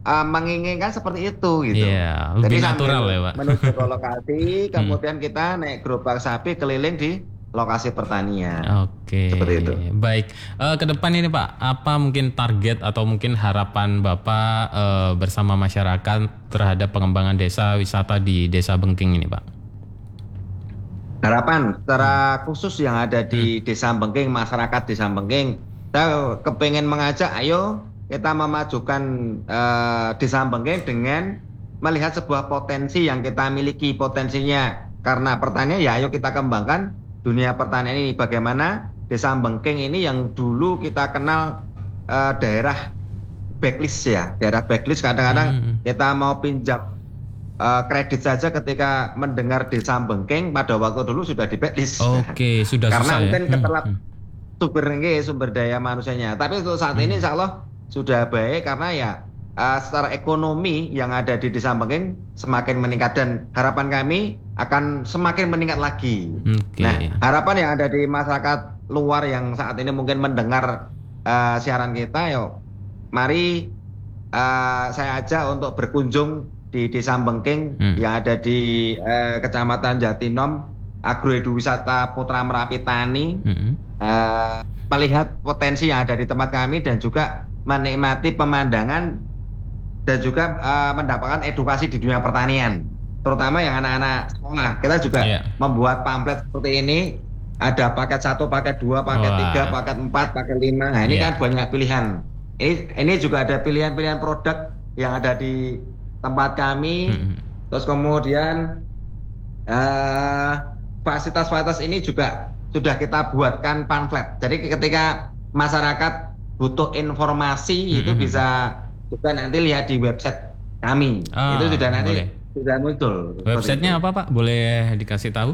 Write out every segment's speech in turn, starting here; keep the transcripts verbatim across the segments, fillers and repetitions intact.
uh, menginginkan seperti itu gitu. Iya, Jadi lebih sambil natural ya, Pak. menuju ke lokasi, Hmm. kemudian kita naik gerobak sapi keliling di lokasi pertanian. Oke, Seperti itu. baik. Eh, ke depan ini Pak, apa mungkin target atau mungkin harapan Bapak eh, bersama masyarakat terhadap pengembangan desa wisata di Desa Bengking ini, Pak? Harapan Hmm. secara khusus yang ada Hmm. di Desa Bengking, masyarakat Desa Bengking, saya kepengen mengajak, ayo kita memajukan eh, Desa Bengking dengan melihat sebuah potensi yang kita miliki, potensinya karena pertanian, ya ayo kita kembangkan dunia pertanian ini. Bagaimana Desa Bengking ini yang dulu kita kenal eh, daerah backlist ya, daerah backlist kadang-kadang Hmm. kita mau pinjam eh, kredit saja ketika mendengar Desa Bengking pada waktu dulu sudah di backlist. Oke, sudah Karena susah ya. mungkin Hmm. keterlap Hmm. sumber nggih, sumber daya manusianya. Tapi untuk saat ini Hmm. insya Allah sudah baik karena ya eh, secara ekonomi yang ada di Desa Bengking semakin meningkat dan harapan kami akan semakin meningkat lagi. Nah, Oke. harapan yang ada di masyarakat luar yang saat ini mungkin mendengar eh, siaran kita, yuk mari eh, saya ajak untuk berkunjung di Desa Bengking Hmm. yang ada di eh, Kecamatan Jatinom, Agroeduwisata Putra Merapi Tani, Hmm. eh, melihat potensi yang ada di tempat kami dan juga menikmati pemandangan dan juga eh, mendapatkan edukasi di dunia pertanian, terutama yang anak-anak sekolah. Kita juga Iya. membuat pamflet seperti ini, ada paket satu, paket dua, paket tiga, Wah, paket empat, paket lima. Nah ini kan iya. banyak pilihan. Ini, ini juga ada pilihan-pilihan produk yang ada di tempat kami. Hmm. Terus kemudian eh, fasilitas-fasilitas ini juga sudah kita buatkan pamflet. Jadi ketika masyarakat butuh informasi itu Hmm. bisa juga nanti lihat di website kami. Itu Ah, sudah nanti boleh. sudah muncul seperti itu. Websitenya apa, Pak? Boleh dikasih tahu?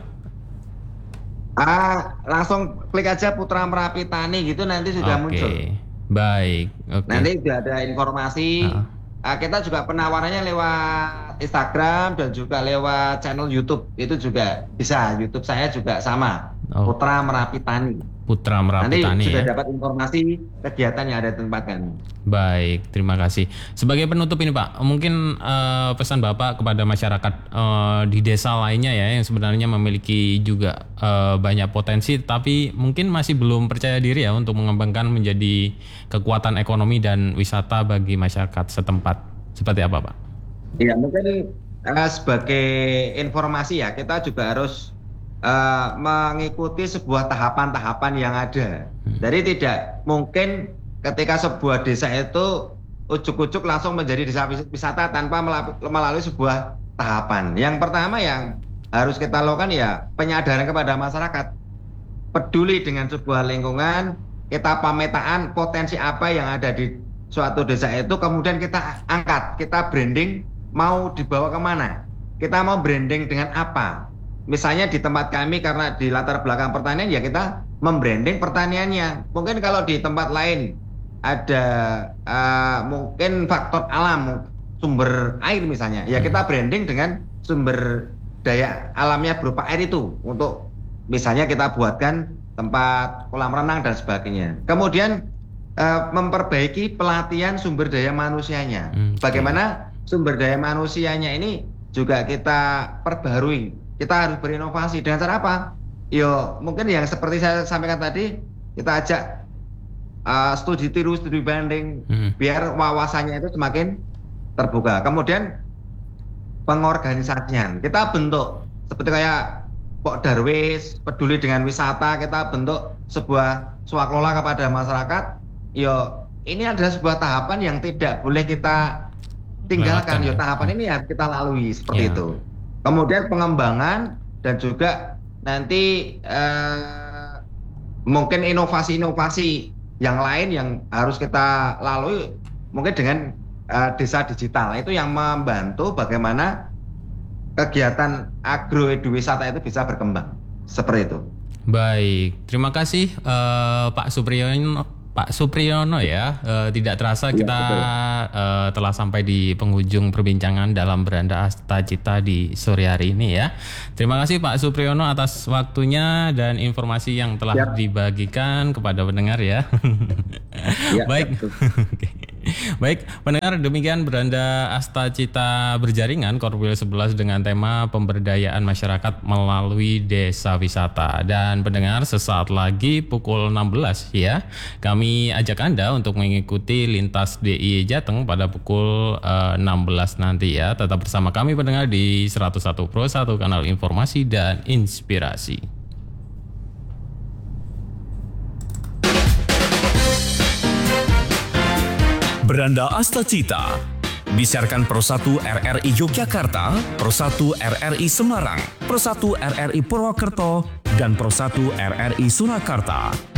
Ah, langsung klik aja Putra Merapi Tani gitu nanti sudah muncul. Oke, baik. Oke. Nanti sudah ada informasi. Ah, Ah, kita juga penawarannya lewat Instagram dan juga lewat channel YouTube. Itu juga bisa. YouTube saya juga sama. oh, Putra Merapi Tani. Putra Merapi Nanti Tani sudah ya. dapat informasi kegiatan yang ada di tempat kami. Baik, terima kasih. Sebagai penutup ini Pak, mungkin eh, pesan Bapak kepada masyarakat eh, di desa lainnya ya yang sebenarnya memiliki juga eh, banyak potensi, tapi mungkin masih belum percaya diri ya untuk mengembangkan menjadi kekuatan ekonomi dan wisata bagi masyarakat setempat. Seperti apa Pak? Ya, mungkin eh, sebagai informasi ya, kita juga harus eh, mengikuti sebuah tahapan-tahapan yang ada. Hmm. Jadi tidak mungkin ketika sebuah desa itu ujuk-ujuk langsung menjadi desa wisata tanpa melalui sebuah tahapan. Yang pertama yang harus kita lakukan ya penyadaran kepada masyarakat, peduli dengan sebuah lingkungan, kita pemetaan potensi apa yang ada di suatu desa itu, kemudian kita angkat, kita branding, mau dibawa kemana, kita mau branding dengan apa. Misalnya di tempat kami karena di latar belakang pertanian ya kita membranding pertaniannya. Mungkin kalau di tempat lain ada uh, mungkin faktor alam, sumber air misalnya, ya kita branding dengan sumber daya alamnya berupa air itu, untuk misalnya kita buatkan tempat kolam renang dan sebagainya. Kemudian uh, memperbaiki pelatihan sumber daya manusianya. Hmm, oke. Bagaimana sumber daya manusianya ini juga kita perbarui. Kita harus berinovasi dengan cara apa? Yo, mungkin yang seperti saya sampaikan tadi, kita ajak uh, studi tiru, studi banding, Hmm. biar wawasannya itu semakin terbuka. Kemudian pengorganisasian, kita bentuk seperti kayak Pok Darwis, peduli dengan wisata, kita bentuk sebuah swakelola kepada masyarakat. Yo, ini adalah sebuah tahapan yang tidak boleh kita tinggalkan. Lewatkan Yo, ya. tahapan ini harus kita lalui seperti Ya. itu. Kemudian pengembangan dan juga nanti eh, mungkin inovasi-inovasi yang lain yang harus kita lalui, mungkin dengan eh, desa digital itu yang membantu bagaimana kegiatan agroeduwisata itu bisa berkembang seperti itu. Baik, terima kasih eh, Pak Supriyono. Pak Supriyono ya, eh, tidak terasa Iya, kita betul. eh, telah sampai di penghujung perbincangan dalam Beranda Asta Cita di sore hari ini ya. Terima kasih Pak Supriyono atas waktunya dan informasi yang telah Siap. dibagikan kepada pendengar ya. Ya, Baik. betul. Oke. Baik, pendengar, demikian Beranda Asta Cita Berjaringan Korwil sebelas dengan tema pemberdayaan masyarakat melalui desa wisata. Dan pendengar, sesaat lagi pukul enam belas ya, kami ajak Anda untuk mengikuti lintas D I Y Jateng pada pukul uh, enam belas nanti ya. Tetap bersama kami pendengar di seratus satu Pro satu, kanal informasi dan inspirasi. Beranda Asta Cita disiarkan Pro satu R R I Yogyakarta, Pro satu R R I Semarang, Pro satu R R I Purwokerto, dan Pro satu R R I Surakarta.